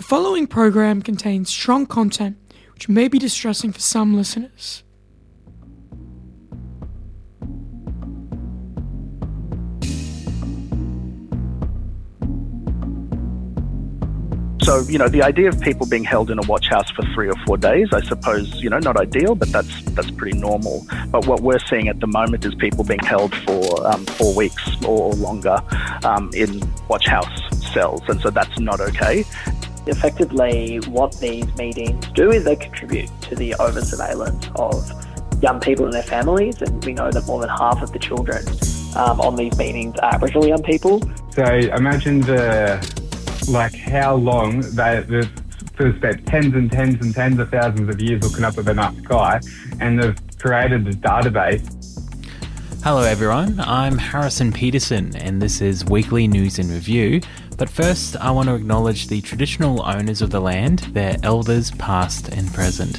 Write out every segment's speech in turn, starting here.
following program contains strong content which may be distressing for some listeners. So, the idea of people being held in a watch house for 3 or 4 days, I suppose, not ideal, but that's pretty normal. But what we're seeing at the moment is people being held for 4 weeks or longer in watch house cells, and so that's not okay. Effectively, what these meetings do is they contribute to the over-surveillance of young people and their families, and we know that more than half of the children on these meetings are Aboriginal young people. So imagine how long they've spent tens and tens and tens of thousands of years looking up at the night sky, and they've created a database. Hello everyone, I'm Harrison Peterson and this is Weekly News in Review. But first, I want to acknowledge the traditional owners of the land, their elders past and present.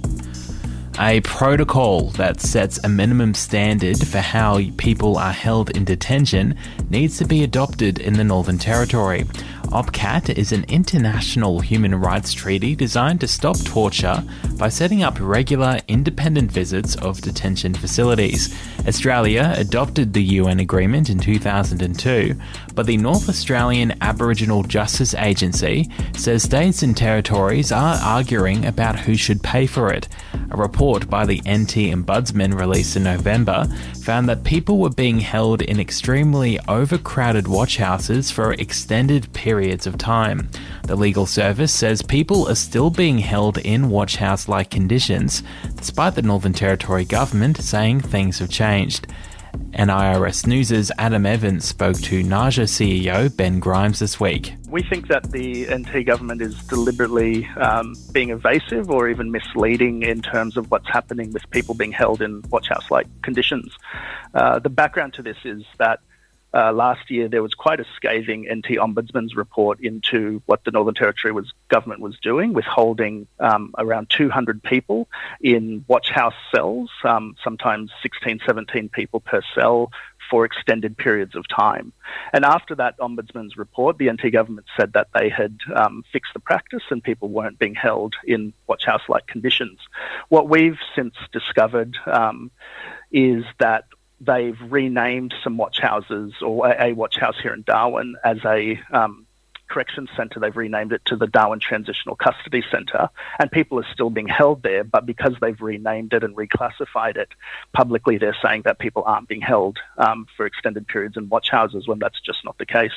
A protocol that sets a minimum standard for how people are held in detention needs to be adopted in the Northern Territory. OPCAT is an international human rights treaty designed to stop torture by setting up regular, independent visits of detention facilities. Australia adopted the UN agreement in 2002, but the North Australian Aboriginal Justice Agency says states and territories are arguing about who should pay for it. A report by the NT Ombudsman released in November found that people were being held in extremely overcrowded watch houses for extended periods of time. The legal service says people are still being held in watch house-like conditions, despite the Northern Territory government saying things have changed. NIRS News' Adam Evans spoke to NAJA CEO Ben Grimes this week. We think that the NT government is deliberately being evasive or even misleading in terms of what's happening with people being held in watch house-like conditions. The background to this is that last year there was quite a scathing NT Ombudsman's report into what the Northern Territory government was doing with holding around 200 people in watch house cells, sometimes 16, 17 people per cell for extended periods of time. And after that Ombudsman's report, the NT government said that they had fixed the practice and people weren't being held in watch house-like conditions. What we've since discovered is that they've renamed some watch houses, or a watch house here in Darwin, as a corrections centre. They've renamed it to the Darwin Transitional Custody Centre, and people are still being held there, but because they've renamed it and reclassified it, publicly they're saying that people aren't being held for extended periods in watch houses, when that's just not the case.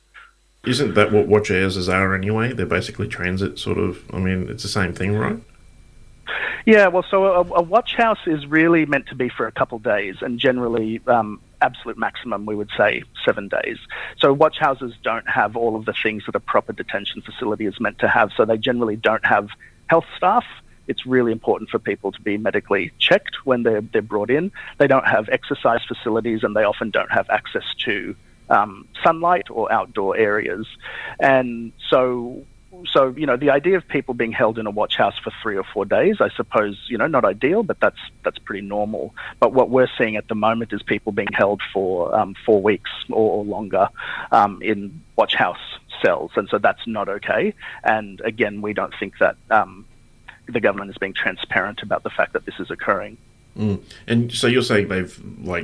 Isn't that what watch houses are anyway? They're basically transit it's the same thing, right? Yeah, well, so a watch house is really meant to be for a couple of days, and generally absolute maximum, we would say 7 days. So watch houses don't have all of the things that a proper detention facility is meant to have, so they generally don't have health staff. It's really important for people to be medically checked when they're brought in. They don't have exercise facilities, and they often don't have access to sunlight or outdoor areas. And so the idea of people being held in a watch house for 3 or 4 days, I suppose, not ideal, but that's pretty normal. But what we're seeing at the moment is people being held for 4 weeks or longer in watch house cells, and so that's not okay. And again, we don't think that the government is being transparent about the fact that this is occurring. And so you're saying they've,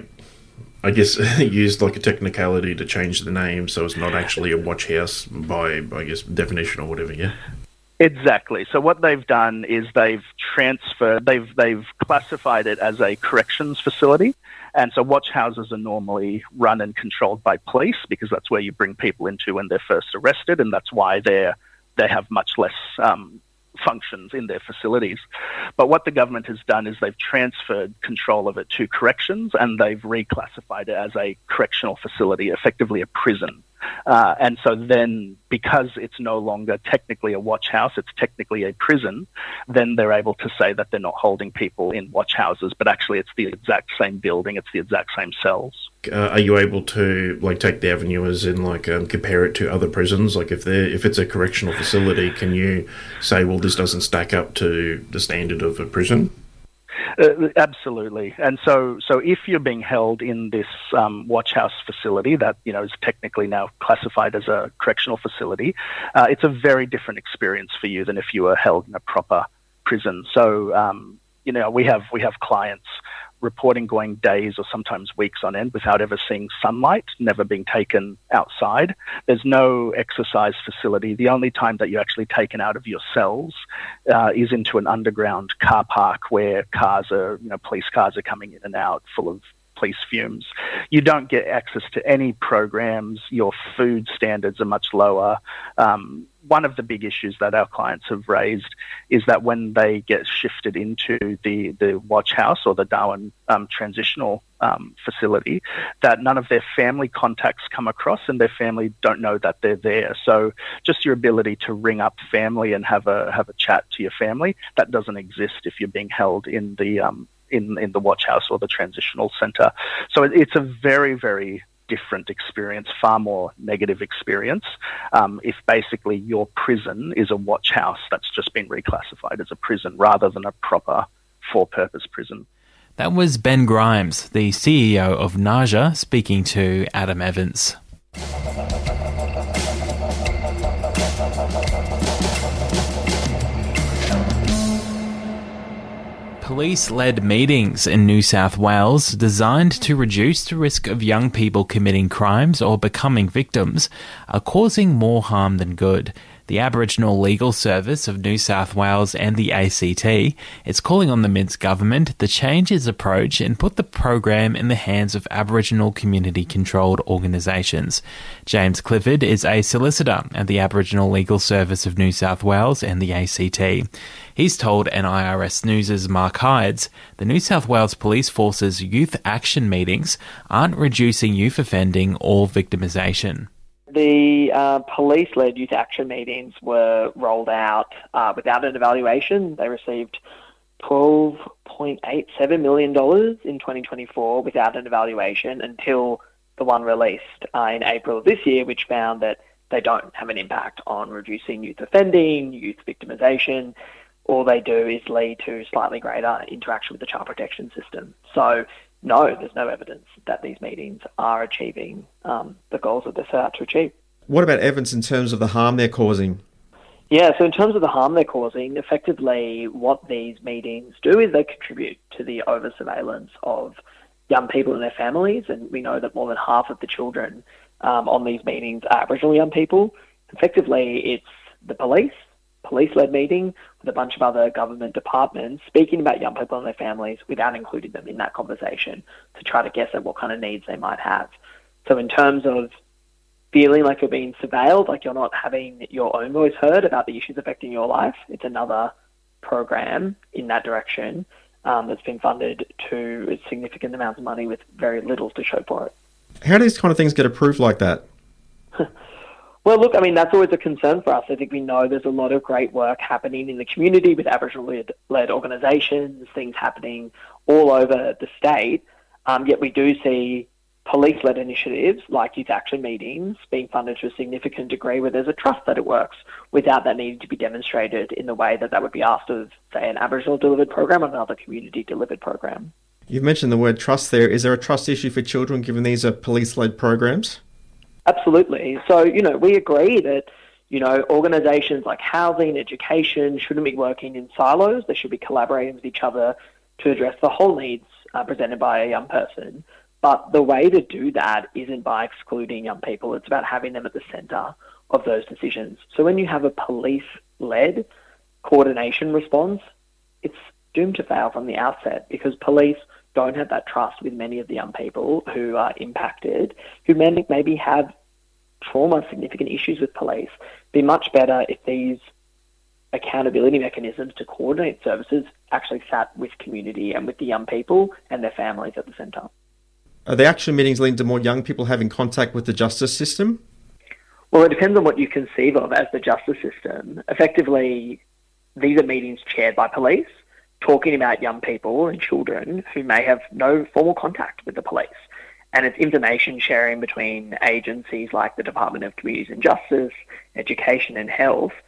used a technicality to change the name, so it's not actually a watch house by, definition or whatever, yeah? Exactly. So what they've done is they've classified it as a corrections facility. And so watch houses are normally run and controlled by police, because that's where you bring people into when they're first arrested, and that's why they have much less functions in their facilities. But what the government has done is they've transferred control of it to corrections, and they've reclassified it as a correctional facility, effectively a prison. And so then, because it's no longer technically a watch house, it's technically a prison, then they're able to say that they're not holding people in watch houses, but actually it's the exact same building, it's the exact same cells. Are you able to take the avenue as in compare it to other prisons? If it's a correctional facility, can you say, well, this doesn't stack up to the standard of a prison? Absolutely. And so if you're being held in this watch house facility that, is technically now classified as a correctional facility, it's a very different experience for you than if you were held in a proper prison. So, we have clients reporting going days or sometimes weeks on end without ever seeing sunlight, never being taken outside. There's no exercise facility. The only time that you're actually taken out of your cells is into an underground car park where police cars are coming in and out full of police fumes. You don't get access to any programs. Your food standards are much lower. One of the big issues that our clients have raised is that when they get shifted into the watch house or the Darwin transitional facility, that none of their family contacts come across and their family don't know that they're there. So just your ability to ring up family and have a chat to your family, that doesn't exist if you're being held in the in the watch house or the transitional centre. So it's a very, very different experience, far more negative experience, if basically your prison is a watch house that's just been reclassified as a prison rather than a proper for-purpose prison. That was Ben Grimes, the CEO of Naja, speaking to Adam Evans. Police-led meetings in New South Wales designed to reduce the risk of young people committing crimes or becoming victims are causing more harm than good. The Aboriginal Legal Service of New South Wales and the ACT is calling on the Mints government to change its approach and put the program in the hands of Aboriginal community-controlled organisations. James Clifford is a solicitor at the Aboriginal Legal Service of New South Wales and the ACT. He's told NIRS News' Mark Hydes the New South Wales Police Force's youth action meetings aren't reducing youth offending or victimisation. The police-led youth action meetings were rolled out without an evaluation. They received $12.87 million in 2024 without an evaluation until the one released in April of this year, which found that they don't have an impact on reducing youth offending, youth victimisation. All they do is lead to slightly greater interaction with the child protection system. So no, there's no evidence that these meetings are achieving the goals that they're set out to achieve. What about evidence in terms of the harm they're causing? Yeah, so in terms of the harm they're causing, effectively what these meetings do is they contribute to the over-surveillance of young people and their families, and we know that more than half of the children on these meetings are Aboriginal young people. Effectively, it's the police-led meeting with a bunch of other government departments speaking about young people and their families without including them in that conversation to try to guess at what kind of needs they might have. So in terms of feeling like you're being surveilled, like you're not having your own voice heard about the issues affecting your life, it's another program in that direction that's been funded to significant amounts of money with very little to show for it. How do these kind of things get approved like that? Well, look, I mean, that's always a concern for us. I think we know there's a lot of great work happening in the community with Aboriginal-led organisations, things happening all over the state, yet we do see police-led initiatives like youth action meetings being funded to a significant degree where there's a trust that it works without that needing to be demonstrated in the way that would be asked of, say, an Aboriginal-delivered program or another community-delivered program. You've mentioned the word trust there. Is there a trust issue for children given these are police-led programs? Absolutely. So, we agree that, organisations like housing, education shouldn't be working in silos. They should be collaborating with each other to address the whole needs presented by a young person. But the way to do that isn't by excluding young people. It's about having them at the centre of those decisions. So when you have a police-led coordination response, it's doomed to fail from the outset because police don't have that trust with many of the young people who are impacted, who maybe have trauma, significant issues with police. It'd be much better if these accountability mechanisms to coordinate services actually sat with community and with the young people and their families at the centre. Are the action meetings leading to more young people having contact with the justice system? Well, it depends on what you conceive of as the justice system. Effectively, these are meetings chaired by police, talking about young people and children who may have no formal contact with the police. And it's information sharing between agencies like the Department of Communities and Justice, Education and Health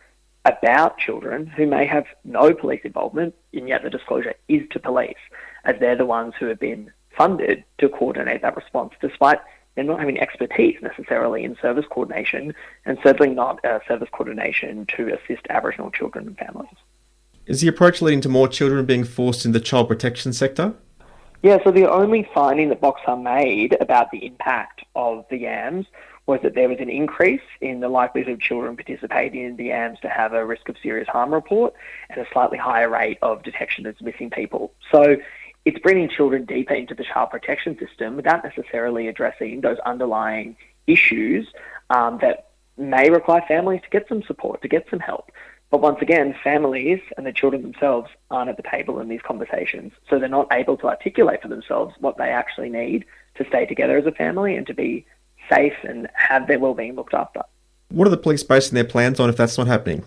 about children who may have no police involvement, and yet the disclosure is to police, as they're the ones who have been funded to coordinate that response, despite them not having expertise necessarily in service coordination, and certainly not service coordination to assist Aboriginal children and families. Is the approach leading to more children being forced in the child protection sector? Yeah, so the only finding that Boxer made about the impact of the YAMS was that there was an increase in the likelihood of children participating in the YAMS to have a risk of serious harm report and a slightly higher rate of detection of missing people. So it's bringing children deeper into the child protection system without necessarily addressing those underlying issues that may require families to get some support, to get some help. But once again, families and the children themselves aren't at the table in these conversations, so they're not able to articulate for themselves what they actually need to stay together as a family and to be safe and have their well-being looked after. What are the police basing their plans on if that's not happening?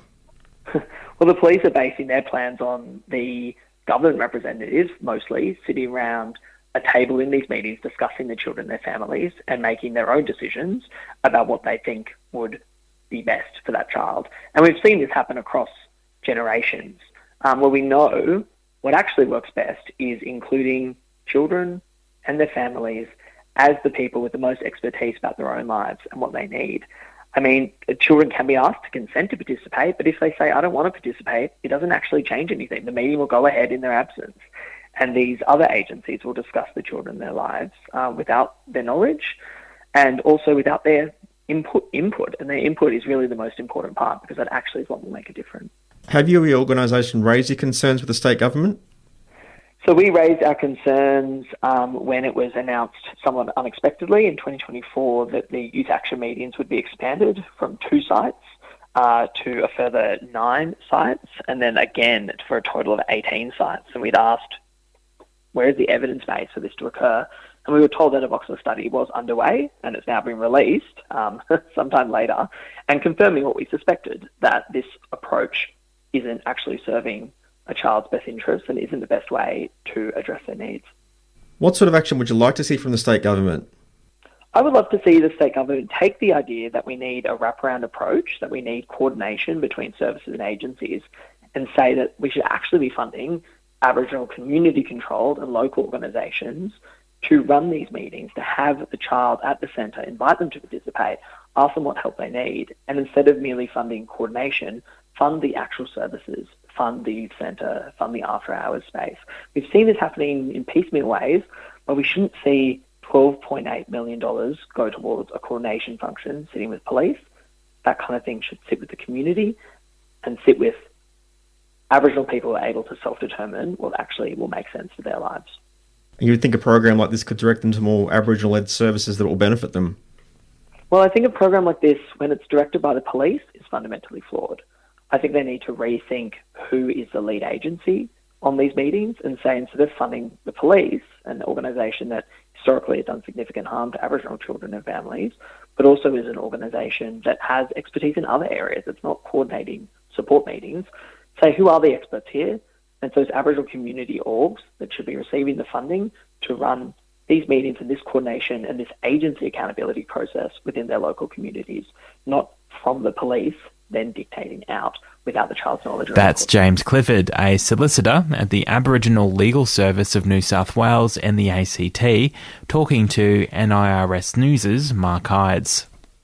Well, the police are basing their plans on the government representatives, mostly, sitting around a table in these meetings discussing the children and their families and making their own decisions about what they think would be best for that child. And we've seen this happen across generations, where we know what actually works best is including children and their families as the people with the most expertise about their own lives and what they need. I mean, children can be asked to consent to participate, but if they say, I don't want to participate, it doesn't actually change anything. The meeting will go ahead in their absence. And these other agencies will discuss the children and their lives without their knowledge and also without their input. And their input is really the most important part, because that actually is what will make a difference. Have you or your organisation raised your concerns with the state government? So we raised our concerns when it was announced somewhat unexpectedly in 2024 that the youth action meetings would be expanded from 2 sites to a further 9 sites, and then again for a total of 18 sites. And we'd asked, where is the evidence base for this to occur? And we were told that a Boxer study was underway and it's now been released sometime later, and confirming what we suspected, that this approach isn't actually serving a child's best interests and isn't the best way to address their needs. What sort of action would you like to see from the state government? I would love to see the state government take the idea that we need a wraparound approach, that we need coordination between services and agencies, and say that we should actually be funding Aboriginal community-controlled and local organisations to run these meetings, to have the child at the centre, invite them to participate, ask them what help they need, and instead of merely funding coordination, fund the actual services, fund the youth centre, fund the after-hours space. We've seen this happening in piecemeal ways, but we shouldn't see $12.8 million go towards a coordination function sitting with police. That kind of thing should sit with the community and sit with Aboriginal people who are able to self-determine what actually will make sense for their lives. You would think a program like this could direct them to more Aboriginal-led services that will benefit them? Well, I think a program like this, when it's directed by the police, is fundamentally flawed. I think they need to rethink who is the lead agency on these meetings and say, instead of funding the police, an organisation that historically has done significant harm to Aboriginal children and families, but also is an organisation that has expertise in other areas, it's not coordinating support meetings, say who are the experts here? And so it's Aboriginal community orgs that should be receiving the funding to run these meetings and this coordination and this agency accountability process within their local communities, not from the police then dictating out without the child's knowledge. That's James Clifford, a solicitor at the Aboriginal Legal Service of New South Wales and the ACT, talking to NIRS News' Mark Hydes.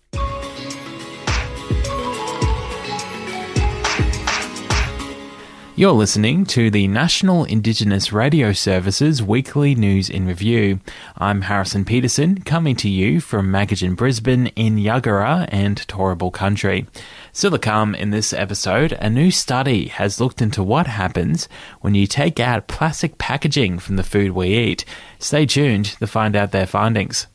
You're listening to the National Indigenous Radio Service's weekly news in review. I'm Harrison Peterson, coming to you from Magajin Brisbane in Yuggera and Turrbal Country. Still to come in this episode, a new study has looked into what happens when you take out plastic packaging from the food we eat. Stay tuned to find out their findings.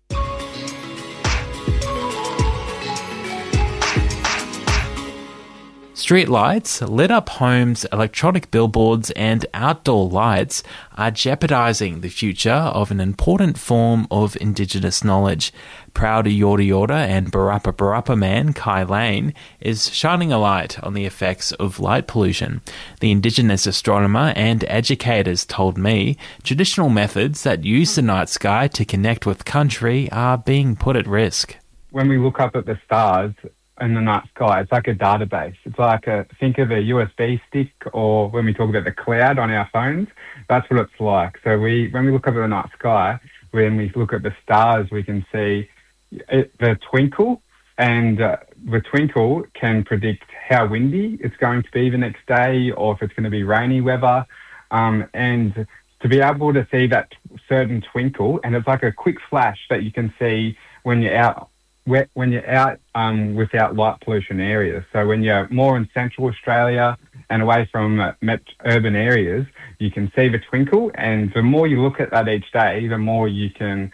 Street lights, lit up homes, electronic billboards and outdoor lights are jeopardising the future of an important form of Indigenous knowledge. Proud Yorta Yorta and Barappa Barappa man Kai Lane is shining a light on the effects of light pollution. The Indigenous astronomer and educators told me traditional methods that use the night sky to connect with country are being put at risk. When we look up at the stars, in the night sky, it's like a database. It's like think of a USB stick, or when we talk about the cloud on our phones, that's what it's like. So when we look up at the night sky, when we look at the stars, we can see the twinkle, and the twinkle can predict how windy it's going to be the next day, or if it's going to be rainy weather. And to be able to see that certain twinkle, and it's like a quick flash that you can see when you're out without light pollution areas. So when you're more in central Australia and away from urban areas, you can see the twinkle, and the more you look at that each day, the more you can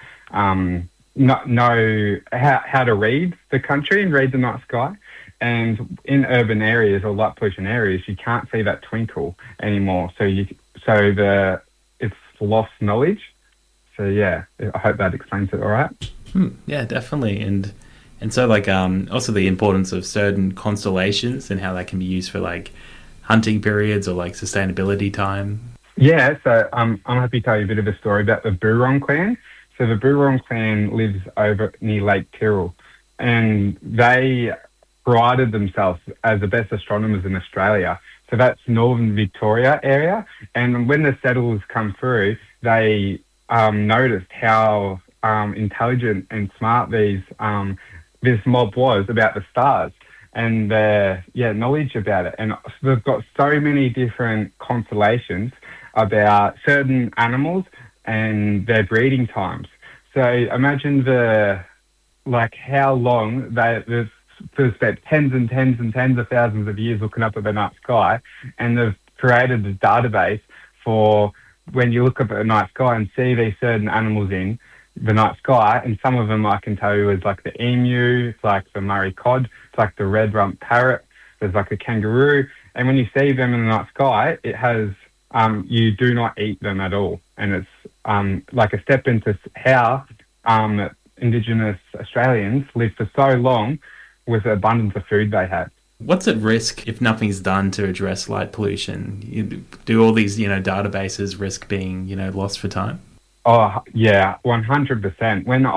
know how to read the country and read the night sky. And in urban areas or light pollution areas, you can't see that twinkle anymore. So it's lost knowledge. So yeah, I hope that explains it all right. Yeah, definitely. And so like also the importance of certain constellations and how that can be used for like hunting periods or like sustainability time. Yeah, so I'm happy to tell you a bit of a story about the Burong clan. So the Burong clan lives over near Lake Tyrrell, and they prided themselves as the best astronomers in Australia. So that's northern Victoria area. And when the settlers come through, they noticed how intelligent and smart this mob was about the stars and their knowledge about it. And they've got so many different constellations about certain animals and their breeding times. So imagine how long they've spent tens and tens and tens of thousands of years looking up at the night sky, and they've created a database for when you look up at the night sky and see these certain animals in the night sky. And some of them I can tell you is like the emu, it's like the Murray cod, it's like the red-rumped parrot, there's like a kangaroo. And when you see them in the night sky, it has you do not eat them at all. And it's like a step into how Indigenous Australians live for so long with the abundance of food they have. What's at risk if nothing's done to address light pollution? Do all these, databases risk being, lost for time? Oh, yeah, 100%. When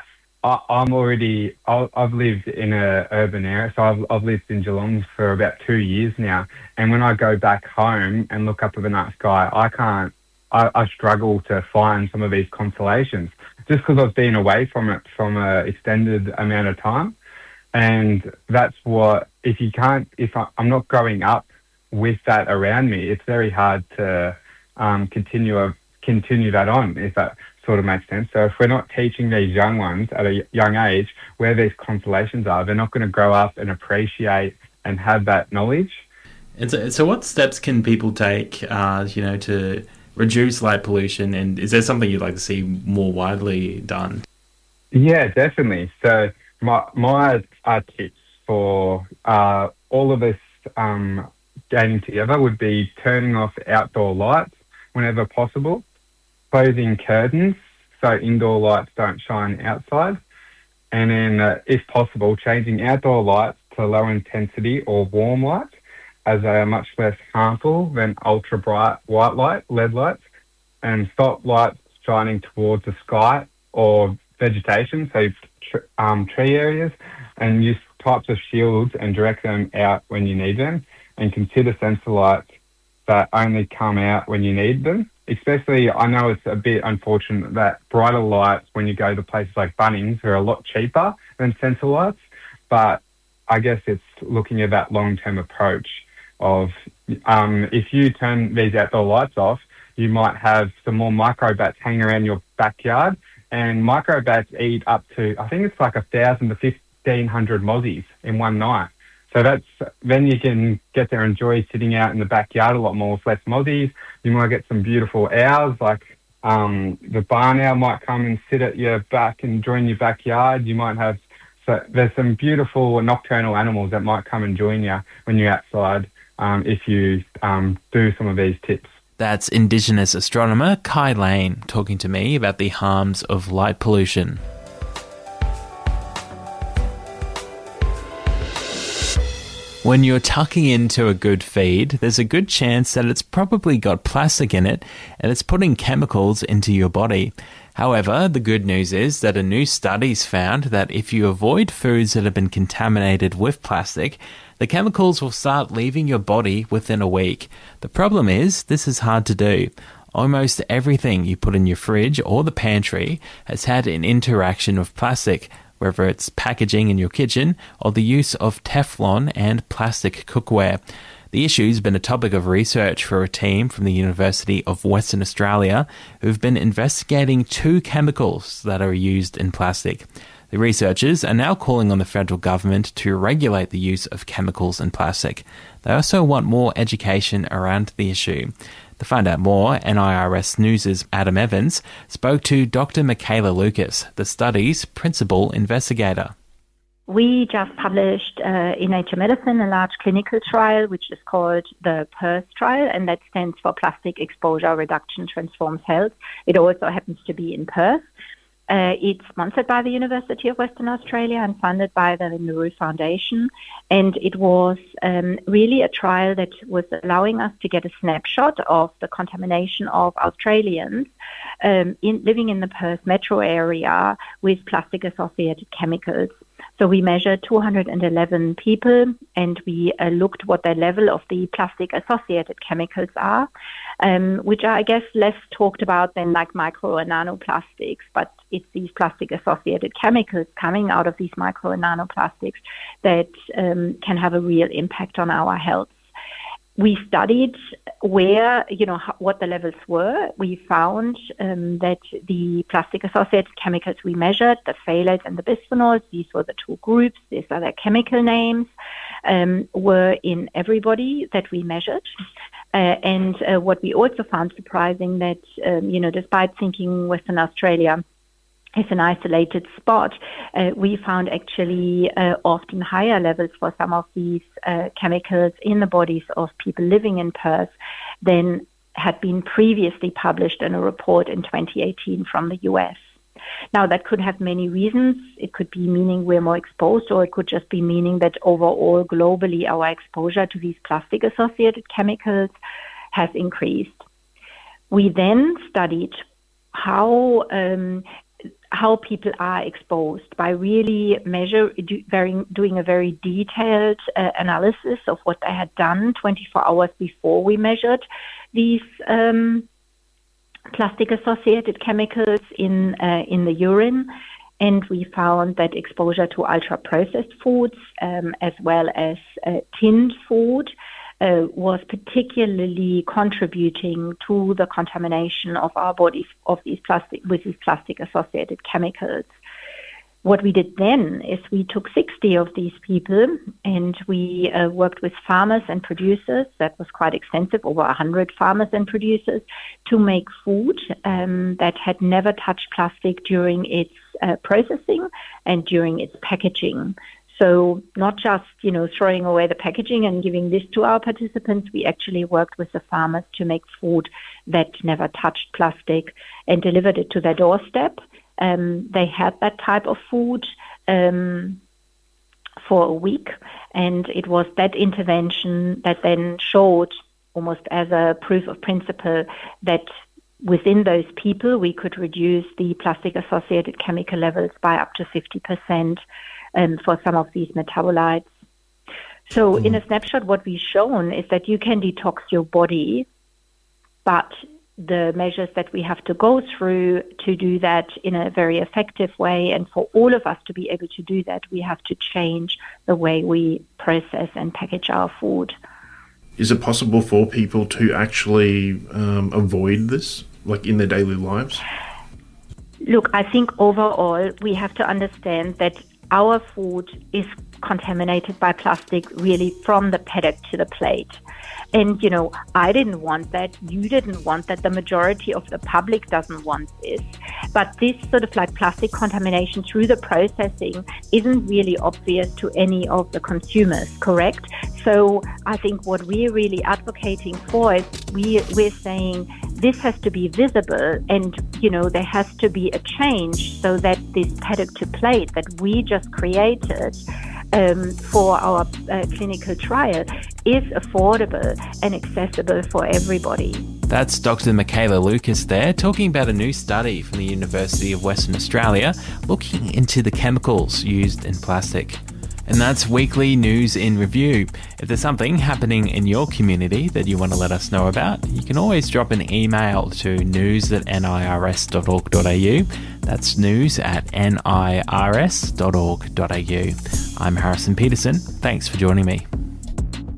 I've lived in an urban area, so I've lived in Geelong for about 2 years now. And when I go back home and look up at the night sky, I struggle to find some of these constellations just because I've been away from it from an extended amount of time. And that's what, if I'm not growing up with that around me, it's very hard to continue that on, if that sort of makes sense. So if we're not teaching these young ones at a young age where these constellations are, they're not going to grow up and appreciate and have that knowledge. And so what steps can people take, to reduce light pollution? And is there something you'd like to see more widely done? Yeah, definitely. So my tips for all of us getting together would be turning off outdoor lights whenever possible, closing curtains so indoor lights don't shine outside, and then, if possible, changing outdoor lights to low intensity or warm lights, as they are much less harmful than ultra bright white light, LED lights, and stop lights shining towards the sky or vegetation, so tree areas, and use types of shields and direct them out when you need them, and consider sensor lights that only come out when you need them. Especially, I know it's a bit unfortunate that brighter lights, when you go to places like Bunnings, are a lot cheaper than sensor lights, but I guess it's looking at that long-term approach of if you turn these outdoor lights off, you might have some more microbats hanging around your backyard, and microbats eat up to, I think it's like 1,000 to 1,500 mozzies in one night. So then you can get to enjoy sitting out in the backyard a lot more with less mozzies. You might get some beautiful owls, like the barn owl might come and sit at your back and join your backyard. You might have, so there's some beautiful nocturnal animals that might come and join you when you're outside if you do some of these tips. That's Indigenous astronomer Kai Lane talking to me about the harms of light pollution. When you're tucking into a good feed, there's a good chance that it's probably got plastic in it and it's putting chemicals into your body. However, the good news is that a new study's found that if you avoid foods that have been contaminated with plastic, the chemicals will start leaving your body within a week. The problem is, this is hard to do. Almost everything you put in your fridge or the pantry has had an interaction with plastic, whether it's packaging in your kitchen or the use of Teflon and plastic cookware. The issue's been a topic of research for a team from the University of Western Australia who've been investigating 2 chemicals that are used in plastic. The researchers are now calling on the federal government to regulate the use of chemicals in plastic. They also want more education around the issue. To find out more, NIRS News' Adam Evans spoke to Dr. Michaela Lucas, the study's principal investigator. We just published in Nature Medicine a large clinical trial, which is called the PERS trial, and that stands for Plastic Exposure Reduction Transforms Health. It also happens to be in Perth. It's sponsored by the University of Western Australia and funded by the Nauru Foundation. And it was really a trial that was allowing us to get a snapshot of the contamination of Australians living in the Perth metro area with plastic-associated chemicals. So we measured 211 people and we looked what the level of the plastic-associated chemicals are, which are, I guess, less talked about than like micro and nanoplastics, but it's these plastic-associated chemicals coming out of these micro and nanoplastics that can have a real impact on our health. We studied where, what the levels were. We found that the plastic-associated chemicals we measured, the phthalates and the bisphenols, these were the 2 groups, these are their chemical names, were in everybody that we measured. And what we also found surprising that, despite thinking Western Australia is an isolated spot, we found actually often higher levels for some of these chemicals in the bodies of people living in Perth than had been previously published in a report in 2018 from the US. Now, that could have many reasons. It could be meaning we're more exposed, or it could just be meaning that overall, globally, our exposure to these plastic-associated chemicals has increased. We then studied how people are exposed by really doing a very detailed analysis of what they had done 24 hours before we measured these plastic-associated chemicals in the urine. And we found that exposure to ultra-processed foods as well as tinned food was particularly contributing to the contamination of our bodies with these plastic-associated chemicals. What we did then is we took 60 of these people and we worked with farmers and producers. That was quite extensive, over 100 farmers and producers, to make food that had never touched plastic during its processing and during its packaging. So not just, throwing away the packaging and giving this to our participants, we actually worked with the farmers to make food that never touched plastic and delivered it to their doorstep. They had that type of food for a week, and it was that intervention that then showed, almost as a proof of principle, that within those people we could reduce the plastic-associated chemical levels by up to 50%. For some of these metabolites. So in a snapshot, what we've shown is that you can detox your body, but the measures that we have to go through to do that in a very effective way, and for all of us to be able to do that, we have to change the way we process and package our food. Is it possible for people to actually avoid this, like in their daily lives? Look, I think overall we have to understand that our food is contaminated by plastic really from the paddock to the plate. And, I didn't want that. You didn't want that. The majority of the public doesn't want this. But this sort of like plastic contamination through the processing isn't really obvious to any of the consumers, correct? So I think what we're really advocating for is we're saying this has to be visible, and, there has to be a change so that this paddock to plate that we just created for our clinical trial is affordable and accessible for everybody. That's Dr. Michaela Lucas there, talking about a new study from the University of Western Australia looking into the chemicals used in plastic. And that's Weekly News in Review. If there's something happening in your community that you want to let us know about, you can always drop an email to news@nirs.org.au. That's news@nirs.org.au. I'm Harrison Peterson. Thanks for joining me.